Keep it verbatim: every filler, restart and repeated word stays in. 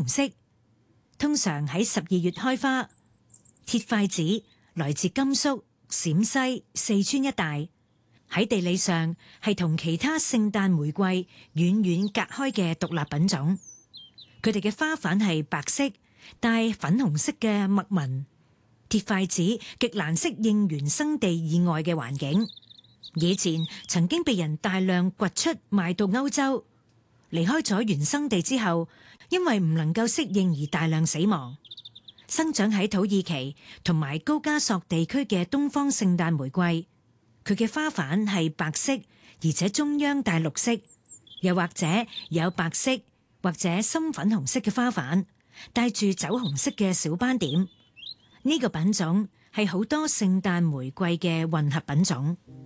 紅色，通常喺十二月開花。鐵筷子來自甘肅、陝西、四川一帶，喺地理上係同其他聖誕玫瑰遠遠隔開嘅獨立品種。佢哋嘅花瓣係白色，帶粉紅色嘅墨紋。鐵筷子極難適應原生地以外嘅環境，以前曾經被人大量掘出賣到歐洲，離開咗原生地之後，因為唔能夠適應而大量死亡。生長喺土耳其同埋高加索地區嘅東方聖誕玫瑰，佢嘅花瓣係白色，而且中央帶綠色，又或者有白色或者深粉紅色嘅花瓣，帶住酒紅色嘅小斑點。呢個品種係好多聖誕玫瑰嘅混合品種。